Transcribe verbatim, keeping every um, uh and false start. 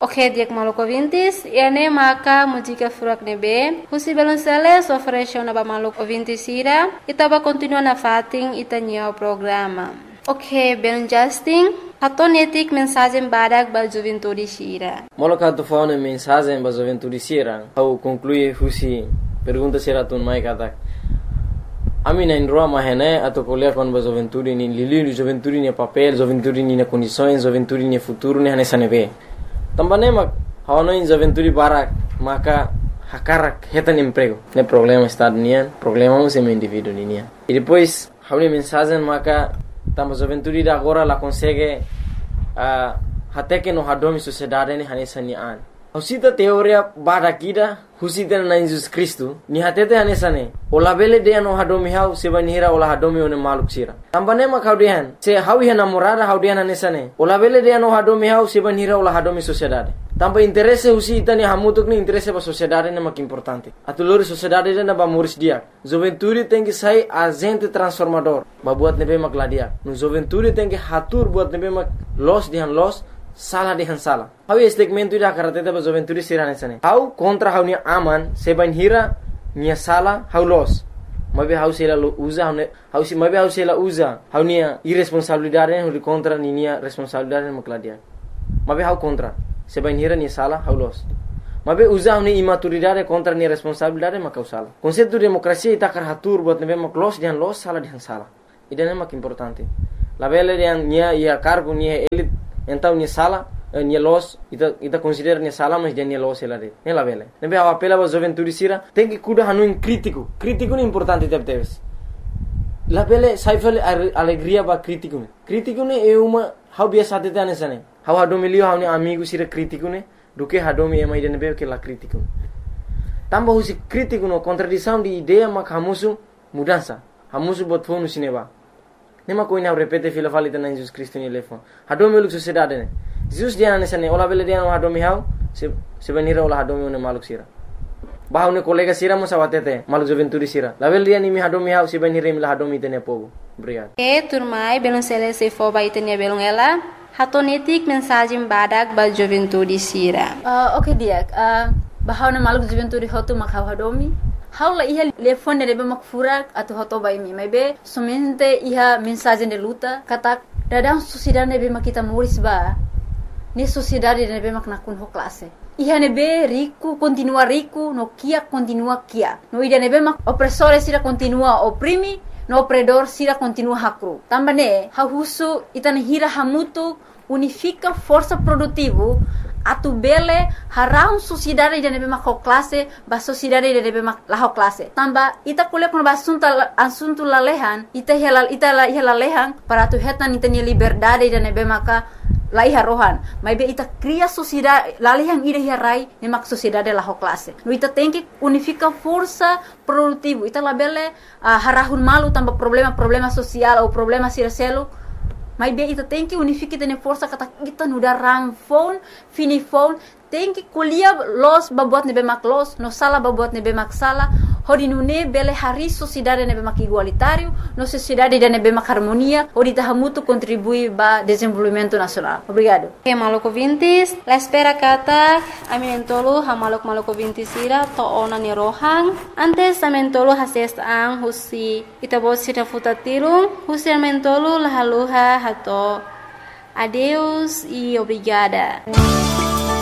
Ok, dia maluco ouvintes, e ane maka música furak nebe, husi balonceles ofereceu na ba maluco ouvintes ira, e taba continua na fating itanya o programa. Ok, bem Justin, atonetik mensagem badak ba juventude sira. Moloka tu fauna mensagem ba juventude sira, au conclui husi pergunta sira tun mai katak. Ami na indroa mahene atau kuliah kon ba juventude ni lili juventude ni papel, juventude ni na condições, juventude ni futuro ni hanesa nebe. Também mak hawana in juventude barak maka hakarak hetan emprego. Ne problema está nian, problema um sem indivíduo nian. E depois hauni mensagem maka tamba juventude da agora la consegue uh, até que no hadomi sociedade ni hanesa nian. Husita teoria barakida husita na Jesus Cristo ni hatete hanesa ne. Ola bele de no hadomi hau sebanira ola hadomi one maluk sira. Tambane mak haudian se hawi hana morada haudian hanesa ne. Ola bele de no hadomi hau sebanira ola hadomi sociedade. Tamba interesse husita ni hamutuk ni interesse ba sociedade ne mak importante. Atulori sociedade na ba muris dia. Juventude tem que sair agente transformador. Ba buat nebe mak ladia. No juventude tem que hatur buat nebe mak los dihan los salah dihan salah. Hau segmento ida karate ba juventude sirane sane. Hau kontra hau ni aman seban hira nia salah hau los. Mabe hau sela usa hau hau si mabe hau sela usa hau nia irresponsabilidade hau contra ni nia responsabilidade mak ladia. Mabe hau kontra seban hira nia salah hau los. Mabe usa hau ni imaturidade contra nia responsabilidade mak hau salah. Konsep demokrasia ita kar hatur buat nebe mak los dihan los salah dihan salah. Ida mak importante. La bele dihan nia ia cargo nia elit então nia sala nia los ita ita considera nia sala mas dia nia los ela de ela vele nebe a apela ba juventude sira tem que cuida hanu in crítico crítico é importante deve teves la vele saifale alegria ba crítico crítico ne é uma how biasa tete anesane how hadomilio how ni amigo sira crítico ne do que hadomi é mais de nebe que la crítico tamba husi crítico no contradição de ideia mak hamusu mudança hamusu bot fonu sineba nema ko ina repete fila falita na Jesus Cristo ni lefo hadomi uluk sociedade ne Jesus dia na sane ola bele dia no hadomi hau se se venira ola hadomi ne maluk sira bahau ne kolega sira mo sawatete maluk juventude sira la bele dia ni mi hadomi hau se venira mi la hadomi tene povo obrigado e turmai belon sele se fo ba itenia belon ela hatonetik mensagem badak ba juventude sira uh, okay dia uh, bahau ne maluk juventude hotu makau hadomi Haula iha telefone de mak furak atau hoto bai mi maybe somente iha mensagem de luta kata dadang sociedade be mak kita muris ba ni sociedade de be mak nakun ho classe iha ne be rico continua rico no kia continua kia no ida ne be mak opressore sira continua oprimi no opredor sira continua hakru tambane ha husu itane hira hamutu unifica força produtivo atu bele harau sociedade de nebe mak classe ba sociedade de nebe mak la classe tamba ita kuliah kon basunta asunto lalehan ita helal ita la helalehan para tu hetan ita ni liberdade de nebe maka la iha rohan maybe ita cria sociedade lalehan ida hirai ne mak sociedade la classe no ita tem que unifica força produtivo ita la bele uh, harahun malu tamba problema problema social ou problema sircelo mas bem ita tem que unificar tene força kata kita nuda rang phone fini phone tem que kuliah los babuat nebe mak los no sala babuat nebe mak sala hodi nune bele hari sociedade nebe mak igualitário no sociedade de nebe mak harmonia hodi tahamutu contribui ba desenvolvimento nacional obrigado e maluco vintis la espera kata aminentolo ha maluk maluco vintis ira to ona ni rohang antes amentolo hases ang husi itabo sita futatilo husi amentolo la haluha hato adeus e obrigada.